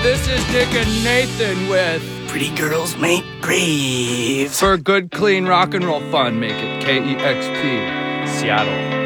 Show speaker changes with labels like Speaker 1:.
Speaker 1: This is Nick and Nathan with
Speaker 2: Pretty Girls Make Graves.
Speaker 1: For good, clean rock and roll fun, make it KEXP, Seattle.